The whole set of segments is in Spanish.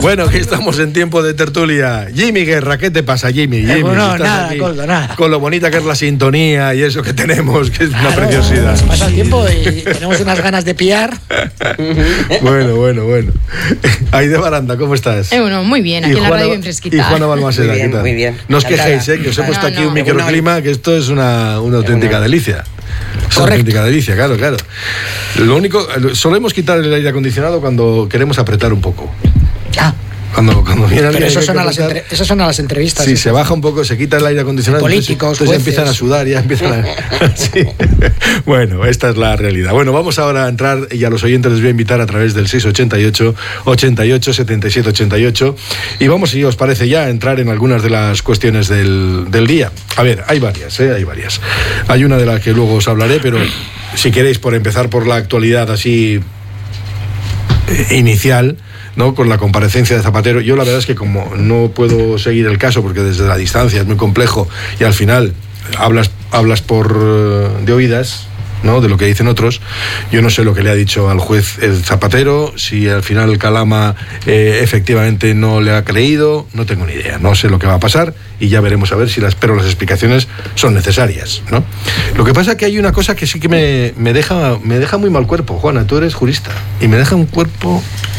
Bueno, aquí estamos en tiempo de tertulia. Jimmy Guerra, ¿qué te pasa, Jimmy? No, nada, Coldo, nada. Con lo bonita que es la sintonía y eso que tenemos, que es una preciosidad. Pasa el tiempo y tenemos unas ganas de pillar. Bueno. Aide Baranda, ¿cómo estás? Bueno, muy bien, aquí en la radio bien fresquita. Y Juana Balmaseda, ¿qué tal? Muy bien. No os quejéis, que os he puesto aquí un microclima, que esto es una auténtica delicia. Es una auténtica delicia, claro. Lo único, solemos quitar el aire acondicionado cuando queremos apretar un poco. Cuando viene pero eso son a las entrevistas. Sí, se baja un poco, se quita el aire acondicionado. Políticos, entonces empiezan a sudar, sí. Bueno, esta es la realidad. Bueno, vamos ahora a entrar, y a los oyentes les voy a invitar a través del 688 88 77 88, y vamos, si os parece, ya a entrar en algunas de las cuestiones del día. A ver, hay varias. Hay una de las que luego os hablaré, pero si queréis, por empezar por la actualidad así inicial, ¿no? Con la comparecencia de Zapatero, yo la verdad es que como no puedo seguir el caso porque desde la distancia es muy complejo y al final hablas de oídas, ¿no? De lo que dicen otros. Yo no sé lo que le ha dicho al juez el Zapatero, si al final el Calama efectivamente no le ha creído, no tengo ni idea, no sé lo que va a pasar y ya veremos a ver si las explicaciones son necesarias, ¿no? Lo que pasa es que hay una cosa que sí que me deja muy mal cuerpo. Juana, tú eres jurista y me deja un cuerpo.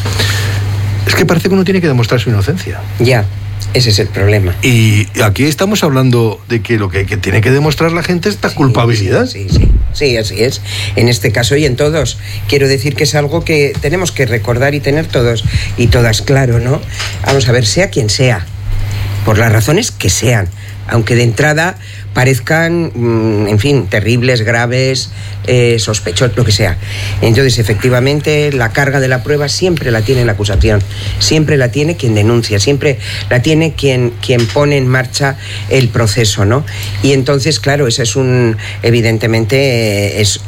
Es que parece que uno tiene que demostrar su inocencia. Ya, ese es el problema. Y aquí estamos hablando de que lo que tiene que demostrar la gente es la culpabilidad. Sí, así es. En este caso y en todos. Quiero decir que es algo que tenemos que recordar y tener todos y todas claro, ¿no? Vamos a ver, sea quien sea, por las razones que sean, aunque de entrada parezcan, en fin, terribles, graves, sospechosos, lo que sea. Entonces, efectivamente, la carga de la prueba siempre la tiene la acusación, siempre la tiene quien denuncia, siempre la tiene quien pone en marcha el proceso, ¿no? Y entonces, claro, ese es evidentemente, es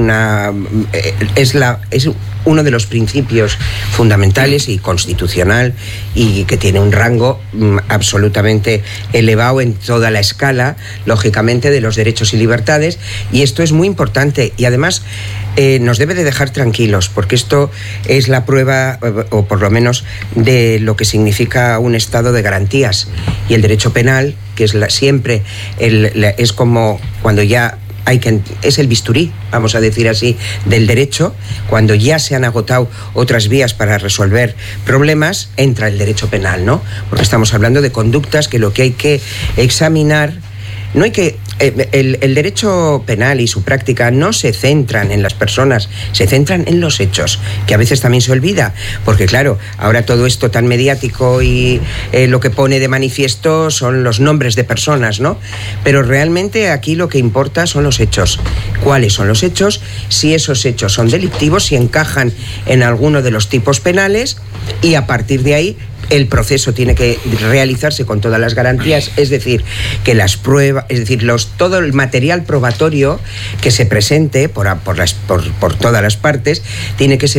uno de los principios fundamentales y constitucional y que tiene un rango absolutamente elevado en toda la escala, lógicamente, de los derechos y libertades, y esto es muy importante y además nos debe de dejar tranquilos, porque esto es la prueba, o por lo menos, de lo que significa un estado de garantías, y el derecho penal, que es siempre es como cuando ya es el bisturí, vamos a decir así, del derecho. Cuando ya se han agotado otras vías para resolver problemas, entra el derecho penal, ¿no? Porque estamos hablando de conductas que lo que hay que examinar, no hay que... El derecho penal y su práctica no se centran en las personas, se centran en los hechos, que a veces también se olvida, porque claro, ahora todo esto tan mediático y lo que pone de manifiesto son los nombres de personas, ¿no? Pero realmente aquí lo que importa son los hechos. ¿Cuáles son los hechos? Si esos hechos son delictivos, si encajan en alguno de los tipos penales, y a partir de ahí el proceso tiene que realizarse con todas las garantías, es decir, que las pruebas, es decir, todo el material probatorio que se presente por todas las partes tiene que ser